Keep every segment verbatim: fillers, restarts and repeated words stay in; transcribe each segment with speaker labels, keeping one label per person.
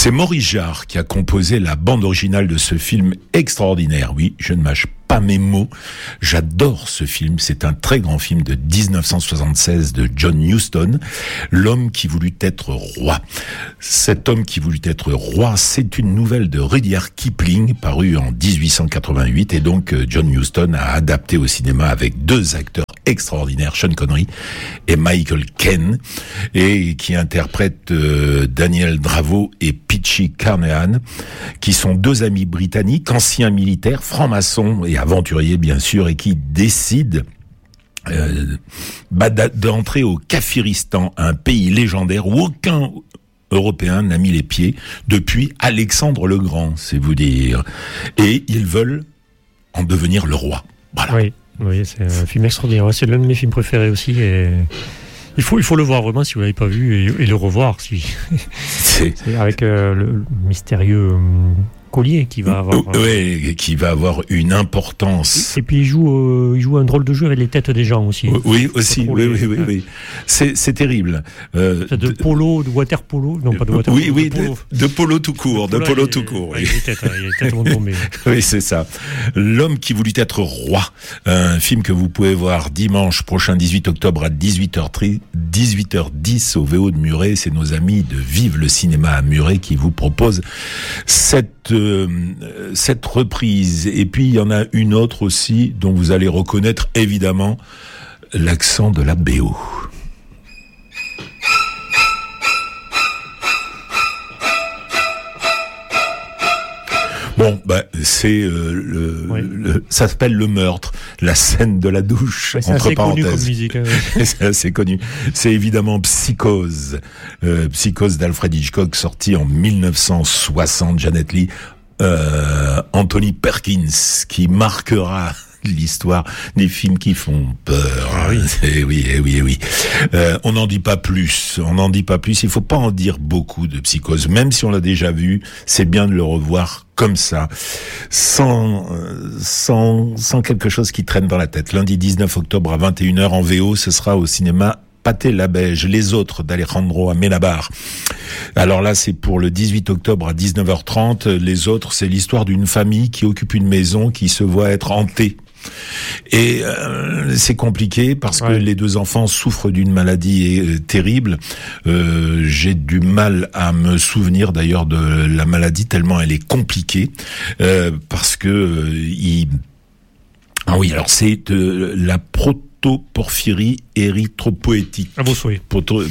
Speaker 1: C'est Maurice Jarre qui a composé la bande originale de ce film extraordinaire. Oui, je ne mâche pas mes mots. J'adore ce film. C'est un très grand film de dix-neuf cent soixante-seize de John Huston, L'homme qui voulut être roi. Cet homme qui voulut être roi, c'est une nouvelle de Rudyard Kipling, parue en dix-huit cent quatre-vingt-huit, et donc John Huston a adapté au cinéma avec deux acteurs extraordinaires, Sean Connery et Michael Caine, et qui interprètent euh, Daniel Dravo et Peachy Carnahan, qui sont deux amis britanniques, anciens militaires, francs-maçons et aventuriers bien sûr, et qui décident euh, bah, d'entrer au Kafiristan, un pays légendaire où aucun Européen n'a mis les pieds depuis Alexandre le Grand, c'est vous dire. Et ils veulent en devenir le roi. Voilà.
Speaker 2: Oui. Oui, c'est un film extraordinaire. C'est l'un de mes films préférés aussi. Et il faut, il faut le voir vraiment si vous ne l'avez pas vu et, et le revoir. Si. C'est... c'est avec euh, le, le mystérieux euh, collier qui va avoir.
Speaker 1: Euh, oui, qui va avoir une importance.
Speaker 2: Et, et puis il joue, euh, il joue un drôle de jeu avec les têtes des gens aussi.
Speaker 1: Oui, aussi. Oui, oui, oui, oui. C'est, c'est terrible.
Speaker 2: Euh, c'est de, de polo, de water polo, non pas de water
Speaker 1: oui,
Speaker 2: polo.
Speaker 1: Oui,
Speaker 2: de polo.
Speaker 1: De, de polo tout court, de, de polo tout court.
Speaker 2: Il y a les têtes, il y a les têtes vont tomber.
Speaker 1: Oui, c'est ça. L'homme qui voulut être roi, un film que vous pouvez voir dimanche prochain, dix-huit octobre à dix-huit heures dix au V O de Muret. C'est nos amis de Vive le cinéma à Muret qui vous proposent cette euh, cette reprise. Et puis il y en a une autre aussi dont vous allez reconnaître évidemment l'accent de la B O. Bon, bah, c'est euh, le, oui. le, ça s'appelle Le Meurtre, la scène de la douche,
Speaker 2: ouais, c'est
Speaker 1: entre
Speaker 2: assez
Speaker 1: parenthèses.
Speaker 2: Connu comme musique, hein.
Speaker 1: C'est assez connu. C'est évidemment Psychose, euh, Psychose d'Alfred Hitchcock, sorti en mille neuf cent soixante. Janet Leigh, euh, Anthony Perkins, qui marquera l'histoire des films qui font peur.
Speaker 2: Ah oui.
Speaker 1: Eh oui, eh oui, eh oui. Euh, on n'en dit pas plus. On n'en dit pas plus. Il faut pas en dire beaucoup de Psychose. Même si on l'a déjà vu, c'est bien de le revoir comme ça, sans, sans, sans quelque chose qui traîne dans la tête. Lundi dix-neuf octobre à vingt et une heures en V O, ce sera au cinéma Pathé Labège, Les Autres d'Alejandro Amenábar. Alors là, c'est pour le dix-huit octobre à dix-neuf heures trente. Les Autres, c'est l'histoire d'une famille qui occupe une maison qui se voit être hantée. Et euh, c'est compliqué parce ouais. que les deux enfants souffrent d'une maladie euh, terrible. Euh, j'ai du mal à me souvenir d'ailleurs de la maladie tellement elle est compliquée euh, parce que euh, il... ah oui, alors c'est euh, la proto porphyrie érythropoïétique.
Speaker 2: À vos souhaits.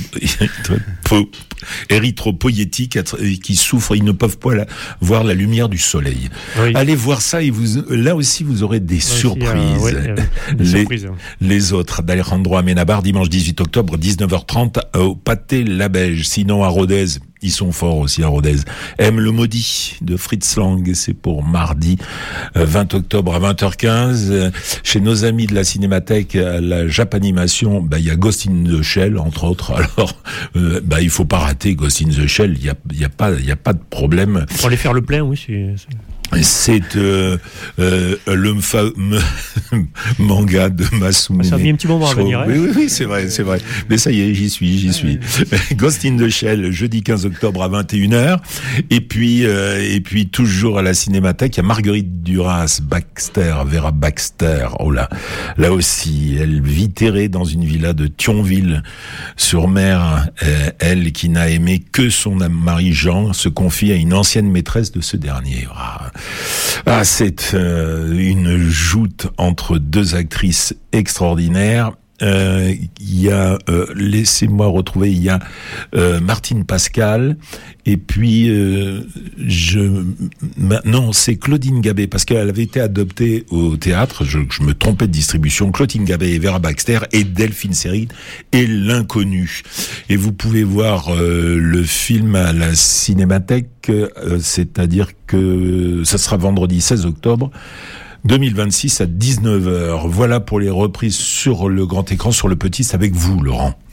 Speaker 1: Érythropoïétique qui souffrent, ils ne peuvent pas la, voir la lumière du soleil. Oui. Allez voir ça et vous, là aussi vous aurez des là surprises.
Speaker 2: Aussi, euh, ouais, des
Speaker 1: les,
Speaker 2: surprises.
Speaker 1: Les Autres d'Alejandro Amenábar, dimanche dix-huit octobre, dix-neuf heures trente au Pathé Labège. Sinon à Rodez, ils sont forts aussi à Rodez. Aime le maudit de Fritz Lang, c'est pour mardi vingt octobre à vingt heures quinze. Chez nos amis de la Cinémathèque, à la Japanimation, bah il y a Ghost in the Shell entre autres. Alors euh, bah il faut pas rater Ghost in the Shell, il y a il y a pas il y a pas de problème.
Speaker 2: Pour aller faire le plein, oui, c'est, c'est...
Speaker 1: C'est euh, euh, le fameux manga de Masamune.
Speaker 2: Ça a mis un petit moment à venir.
Speaker 1: Oui, oui, oui, c'est vrai, c'est vrai. Mais ça y est, j'y suis, j'y suis. Ghost in the Shell, jeudi quinze octobre à vingt et une heures. Et puis, euh, et puis toujours à la Cinémathèque, il y a Marguerite Duras Baxter, Vera Baxter. Oh là, là aussi, elle vit terrée dans une villa de Thionville-sur-Mer. Euh, elle qui n'a aimé que son mari Jean se confie à une ancienne maîtresse de ce dernier. Ah, Ah, c'est euh, une joute entre deux actrices extraordinaires. Euh, il y a, euh, laissez-moi retrouver, il y a euh, Martine Pascal, et puis euh, je, ma, non, c'est Claudine Gabet, parce qu'elle avait été adoptée au théâtre. Je, je me trompais de distribution. Claudine Gabet et Vera Baxter et Delphine Seyrig et L'Inconnu. Et vous pouvez voir euh, le film à la Cinémathèque, euh, c'est-à-dire que ça sera vendredi seize octobre. deux mille vingt-six à dix-neuf heures. Voilà pour les reprises sur le grand écran, sur le petit, c'est avec vous, Laurent.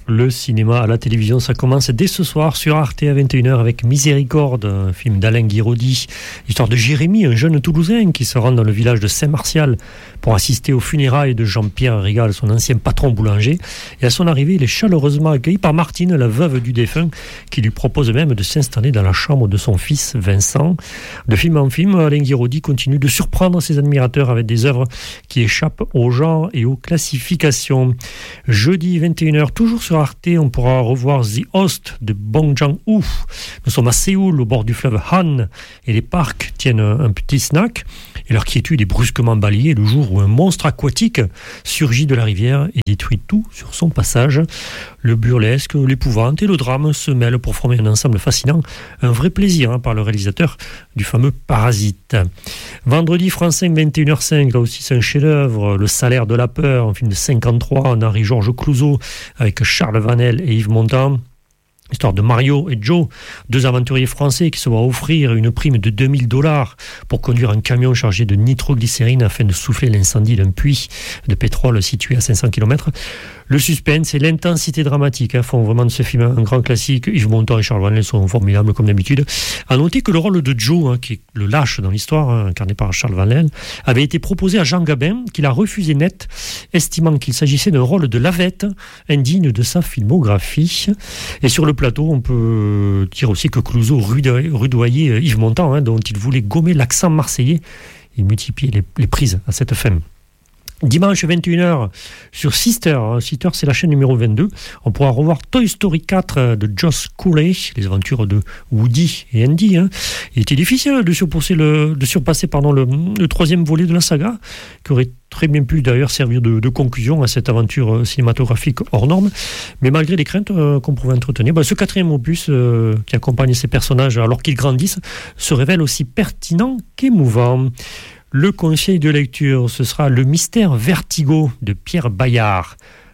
Speaker 2: Le cinéma à la télévision, ça commence dès ce soir sur Arte à vingt et une heures avec Miséricorde, un film d'Alain Guiraudy, l'histoire de Jérémy, un jeune Toulousain qui se rend dans le village de Saint-Martial pour assister aux funérailles de Jean-Pierre Rigal, son ancien patron boulanger. Et à son arrivée, il est chaleureusement accueilli par Martine, la veuve du défunt, qui lui propose même de s'installer dans la chambre de son fils Vincent. De film en film, Alain Guiraudy continue de surprendre ses admirateurs avec des œuvres qui échappent au genre et aux classifications. Jeudi vingt et une heures, toujours sur Arte, on pourra revoir The Host de Bong Joon-ho. Nous sommes à Séoul, au bord du fleuve Han, et les parcs tiennent un petit snack. Et leur quiétude est brusquement balayée le jour où un monstre aquatique surgit de la rivière et détruit tout sur son passage. Le burlesque, l'épouvante et le drame se mêlent pour former un ensemble fascinant. Un vrai plaisir hein, par le réalisateur du fameux Parasite. Vendredi, France cinq, vingt et une heures cinq, là aussi c'est un chef-d'œuvre. Le Salaire de la peur, un film de cinquante-trois, Henri-Georges Clouzot, avec Charles Vanel et Yves Montand. Histoire de Mario et Joe, deux aventuriers français qui se voient offrir une prime de deux mille dollars pour conduire un camion chargé de nitroglycérine afin de souffler l'incendie d'un puits de pétrole situé à cinq cents kilomètres. Le suspense et l'intensité dramatique hein, font vraiment de ce film un grand classique. Yves Montand et Charles Vanel sont formidables comme d'habitude. À noter que le rôle de Joe, hein, qui est le lâche dans l'histoire, hein, incarné par Charles Vanel, avait été proposé à Jean Gabin, qu'il a refusé net, estimant qu'il s'agissait d'un rôle de lavette indigne de sa filmographie. Et sur le plateau, on peut dire aussi que Clouzot rudoyait Yves Montand, hein, dont il voulait gommer l'accent marseillais. Il multipliait les, les prises à cette fin. Dimanche vingt et une heures sur Sister. Sister, c'est la chaîne numéro vingt-deux. On pourra revoir Toy Story quatre de Josh Cooley, les aventures de Woody et Andy. Hein. Il était difficile de surpasser, le, de surpasser pardon, le, le troisième volet de la saga, qui aurait très bien pu d'ailleurs servir de, de conclusion à cette aventure cinématographique hors norme. Mais malgré les craintes euh, qu'on pouvait entretenir, bah, ce quatrième opus euh, qui accompagne ces personnages alors qu'ils grandissent se révèle aussi pertinent qu'émouvant. Le conseil de lecture, ce sera Le Mystère Vertigo de Pierre Bayard.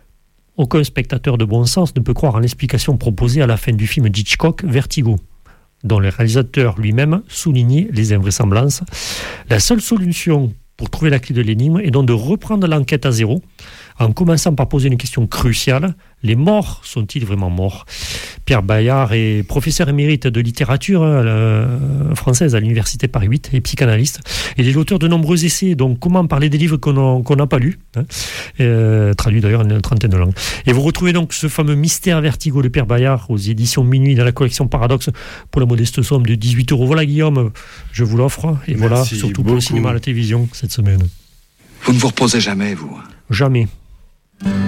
Speaker 2: Aucun spectateur de bon sens ne peut croire à l'explication proposée à la fin du film d'Hitchcock, Vertigo, dont le réalisateur lui-même soulignait les invraisemblances. La seule solution pour trouver la clé de l'énigme est donc de reprendre l'enquête à zéro, en commençant par poser une question cruciale. Les morts sont-ils vraiment morts ? Pierre Bayard est professeur émérite de littérature euh, française à l'université Paris huit et psychanalyste. Il est l'auteur de nombreux essais, donc comment parler des livres qu'on n'a pas lus, hein, euh, traduit d'ailleurs en une trentaine de langues. Et vous retrouvez donc ce fameux Mystère Vertigo de Pierre Bayard aux éditions Minuit dans la collection Paradoxe pour la modeste somme de dix-huit euros. Voilà Guillaume, je vous l'offre. Et Merci voilà, surtout beaucoup. Pour le cinéma à la télévision cette semaine.
Speaker 3: Vous ne vous reposez jamais, vous ?
Speaker 2: Jamais.